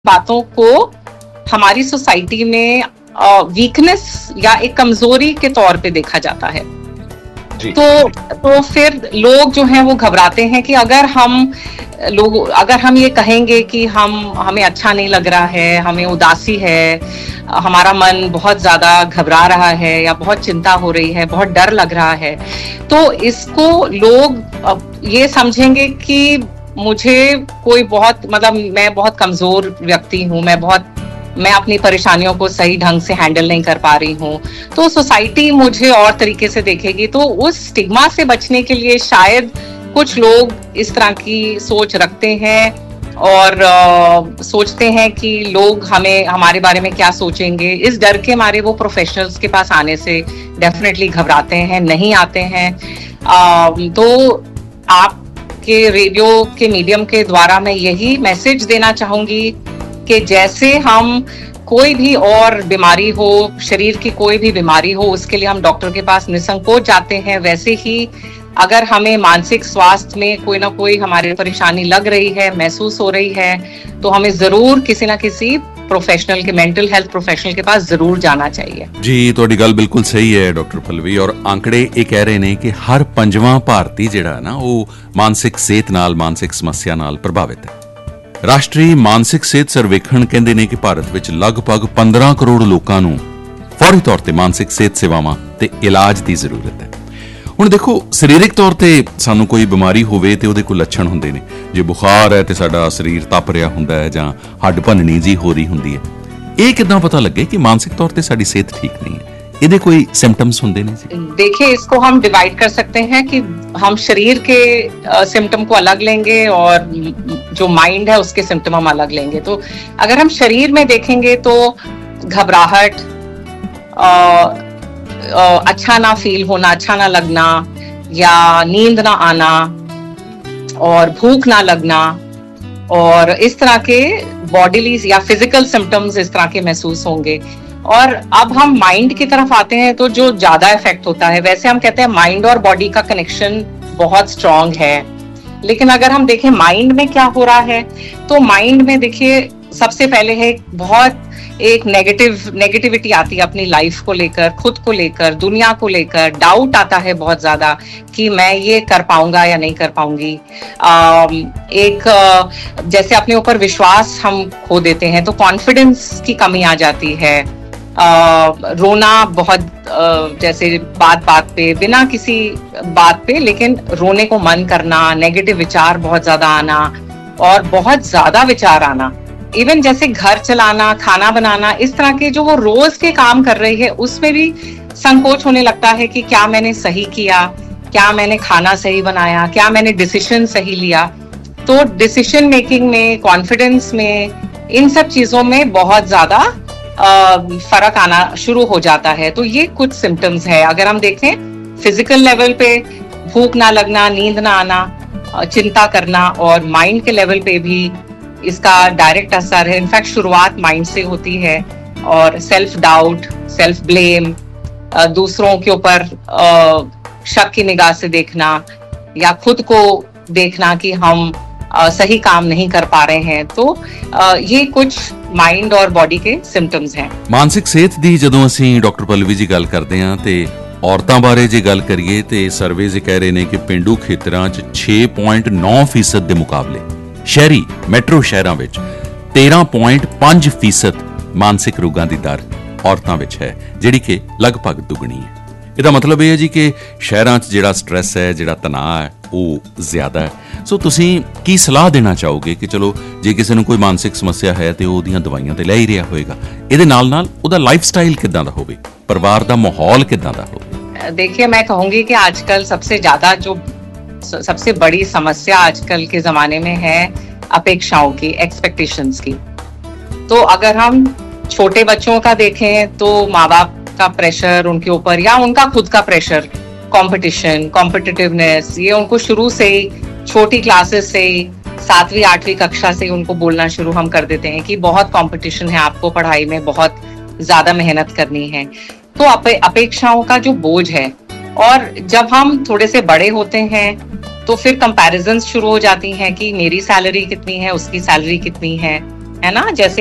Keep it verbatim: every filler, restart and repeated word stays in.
बातों को हमारी सोसाइटी में वीकनेस या एक कमजोरी के तौर पे देखा जाता है। तो तो फिर लोग जो हैं वो घबराते हैं कि अगर हम लोग अगर हम ये कहेंगे कि हम हमें अच्छा नहीं लग रहा है, हमें उदासी है, हमारा मन बहुत ज्यादा घबरा रहा है या बहुत चिंता हो रही है, बहुत डर लग रहा है, तो इसको लोग ये समझेंगे कि मुझे कोई बहुत मतलब मैं बहुत कमजोर व्यक्ति हूँ, मैं बहुत मैं अपनी परेशानियों को सही ढंग से हैंडल नहीं कर पा रही हूँ, तो सोसाइटी मुझे और तरीके से देखेगी। तो उस स्टिग्मा से बचने के लिए शायद कुछ लोग इस तरह की सोच रखते हैं और आ, सोचते हैं कि लोग हमें हमारे बारे में क्या सोचेंगे। इस डर के मारे वो प्रोफेशनल्स के पास आने से डेफिनेटली घबराते हैं, नहीं आते हैं। आ, तो आपके रेडियो के मीडियम के द्वारा मैं यही मैसेज देना चाहूंगी कि जैसे हम कोई भी और बीमारी हो, शरीर की कोई भी बीमारी हो, उसके लिए हम डॉक्टर के पास निसंकोच जाते हैं, वैसे ही अगर हमें मानसिक स्वास्थ्य में कोई ना कोई हमारी परेशानी लग रही है, महसूस हो रही है, तो हमें जरूर किसी ना किसी प्रोफेशनल के मेंटल हेल्थ प्रोफेशनल के पास जरूर जाना चाहिए। जी, ਤੁਹਾਡੀ ਗੱਲ ਬਿਲਕੁਲ ਸਹੀ ਹੈ ਡਾਕਟਰ ਪਲਵੀ, ਔਰ ਆંકੜੇ ਇਹ ਕਹਿ ਰਹੇ ਨੇ ਕਿ ਹਰ ਪੰਜਵਾਂ ਭਾਰਤੀ ਜਿਹੜਾ ਨਾ ਉਹ ਮਾਨਸਿਕ ਸਿਹਤ ਨਾਲ, ਮਾਨਸਿਕ ਸਮੱਸਿਆ ਨਾਲ ਪ੍ਰਭਾਵਿਤ ਹੈ। ਰਾਸ਼ਟਰੀ ਮਾਨਸਿਕ ਸਿਹਤ ਸਰਵੇਖਣ ਕਹਿੰਦੇ ਨੇ ਕਿ ਭਾਰਤ ਵਿੱਚ ਲਗਭਗ ਪੰਦਰਾਂ ਕਰੋੜ ਲੋਕਾਂ ਨੂੰ ਫੌਰੀ ਤੌਰ ਤੇ ਮਾਨਸਿਕ ਸਿਹਤ ਸੇਵਾਵਾਂ ਤੇ ਇਲਾਜ ਦੀ ਜ਼ਰੂਰਤ ਹੈ। ਹੁਣ ਦੇਖੋ, ਸਰੀਰਕ ਤੌਰ ਤੇ ਸਾਨੂੰ ਕੋਈ ਬਿਮਾਰੀ ਹੋਵੇ ਤੇ ਉਹਦੇ ਕੋਈ ਲੱਛਣ ਹੁੰਦੇ ਨੇ। ਜੇ ਬੁਖਾਰ ਹੈ ਤੇ ਸਾਡਾ ਸਰੀਰ ਤਪ ਰਿਹਾ ਹੁੰਦਾ ਹੈ ਜਾਂ ਹੱਡ ਭੰਨਣੀ ਜੀ ਹੋ ਰਹੀ ਹੁੰਦੀ ਹੈ। ਇਹ ਕਿੱਦਾਂ ਪਤਾ ਲੱਗੇ ਕਿ ਮਾਨਸਿਕ ਤੌਰ ਤੇ ਸਾਡੀ ਸਿਹਤ ਠੀਕ ਨਹੀਂ ਹੈ? ਇਹਦੇ ਕੋਈ सिम्टम्स ਹੁੰਦੇ ने जी? देखिए, इसको हम डिवाइड कर सकते हैं कि हम शरीर के सिम्टम को अलग लेंगे और जो माइंड है उसके सिम्टम हम अलग लेंगे। तो अगर हम शरीर में देखेंगे तो घबराहट, अच्छा ना फील होना, अच्छा ना लगना, या नींद ना आना और भूख ना लगना, और इस तरह के बॉडीली या फिजिकल सिम्टम्स इस तरह के महसूस होंगे। और अब हम माइंड की तरफ आते हैं तो जो ज्यादा इफेक्ट होता है, वैसे हम कहते हैं माइंड और बॉडी का कनेक्शन बहुत स्ट्रांग है, लेकिन अगर हम देखें माइंड में क्या हो रहा है, तो माइंड में देखिए सबसे पहले है बहुत एक नेगेटिव नेगेटिविटी आती है अपनी लाइफ को लेकर, खुद को लेकर, दुनिया को लेकर। डाउट आता है बहुत ज्यादा कि मैं ये कर पाऊंगा या नहीं कर पाऊंगी। एक जैसे अपने ऊपर विश्वास हम खो देते हैं, तो कॉन्फिडेंस की कमी आ जाती है। Uh, रोना बहुत uh, जैसे बात बात पे, बिना किसी बात पे लेकिन रोने को मन करना, नेगेटिव विचार बहुत ज्यादा आना और बहुत ज्यादा विचार आना। इवन जैसे घर चलाना, खाना बनाना, इस तरह के जो वो रोज के काम कर रही है उसमें भी संकोच होने लगता है कि क्या मैंने सही किया, क्या मैंने खाना सही बनाया, क्या मैंने डिसीजन सही लिया। तो डिसीजन मेकिंग में, कॉन्फिडेंस में, इन सब चीजों में बहुत ज्यादा फर्क आना शुरू हो जाता है। तो ये कुछ सिम्टम्स है। अगर हम देखें फिजिकल लेवल पे, भूख ना लगना, नींद ना आना, चिंता करना, और माइंड के लेवल पे भी इसका डायरेक्ट असर है। इनफैक्ट शुरुआत माइंड से होती है, और सेल्फ डाउट, सेल्फ ब्लेम, दूसरों के ऊपर शक की निगाह से देखना, या खुद को देखना कि हम Uh, सही काम नहीं कर पा रहे हैं। तो uh, ये कुछ माइंड और बॉडी के सिम्टम्स हैं। ਮਾਨਸਿਕ ਸਿਹਤ ਦੀ ਜਦੋਂ ਅਸੀਂ ਡਾਕਟਰ ਪਲਵੀ ਜੀ ਗੱਲ ਕਰਦੇ ਹਾਂ ਤੇ ਔਰਤਾਂ ਬਾਰੇ ਜੇ ਗੱਲ ਕਰੀਏ ਤੇ ਸਰਵੇਜ਼ ਕਹਿ ਰਹੇ ਨੇ ਕਿ ਪਿੰਡੂ ਖੇਤਰਾਂ 'ਚ ਛੇ ਪੁਆਇੰਟ ਨੌਂ ਫੀਸਦ ਦੇ ਮੁਕਾਬਲੇ ਸ਼ਹਿਰੀ ਮੈਟਰੋ ਸ਼ਹਿਰਾਂ ਵਿੱਚ ਤੇਰਾਂ ਪੁਆਇੰਟ ਪੰਜ ਫੀਸਦ ਮਾਨਸਿਕ ਰੋਗਾਂ ਦੀ ਦਰ ਔਰਤਾਂ ਵਿੱਚ ਹੈ, ਜਿਹੜੀ ਕਿ ਲਗਭਗ ਦੁੱਗਣੀ ਹੈ। ਇਹਦਾ ਮਤਲਬ ਇਹ ਹੈ ਜੀ ਕਿ ਸ਼ਹਿਰਾਂ 'ਚ ਜਿਹੜਾ ਸਟ੍ਰੈਸ ਹੈ, ਜਿਹੜਾ ਤਣਾਅ ਹੈ, ਉਹ ਜ਼ਿਆਦਾ ਹੈ। ਸੋ ਤੁਸੀਂ ਕੀ ਸਲਾਹ ਦੇਣਾ ਚਾਹੋਗੇ ਕਿ ਚਲੋ ਜੇ ਕਿਸੇ ਨੂੰ ਕੋਈ ਮਾਨਸਿਕ ਸਮੱਸਿਆ ਹੈ ਤੇ ਉਹ ਉਹਦੀਆਂ ਦਵਾਈਆਂ ਤੇ ਲੈ ਹੀ ਰਿਹਾ ਹੋਏਗਾ, ਇਹਦੇ ਨਾਲ ਨਾਲ ਉਹਦਾ ਲਾਈਫ ਸਟਾਈਲ ਕਿੱਦਾਂ ਦਾ ਹੋਵੇ, ਪਰਿਵਾਰ ਦਾ ਮਾਹੌਲ ਕਿੱਦਾਂ ਦਾ ਹੋਵੇ? देखिए, मैं कहूंगी कि आजकल सबसे ज्यादा जो सबसे बड़ी समस्या आजकल के जमाने में है अपेक्षाओं की, एक्सपेक्टेशंस की। तो अगर हम छोटे बच्चों का देखें तो माँ बाप का प्रेशर उनके ऊपर, या उनका खुद का प्रेशर, कंपटीशन, कॉम्पिटिटिवनेस, ये उनको शुरू से ही छोटी क्लासेस से ही, सातवीं आठवीं कक्षा से उनको बोलना शुरू हम कर देते हैं कि बहुत कंपटीशन है, आपको पढ़ाई में बहुत ज्यादा मेहनत करनी है। तो अपे, अपेक्षाओं का जो बोझ है, और जब हम थोड़े से बड़े होते हैं तो फिर कंपैरिजन्स शुरू हो जाती हैं कि मेरी सैलरी कितनी है, उसकी सैलरी कितनी है, है ना, जैसे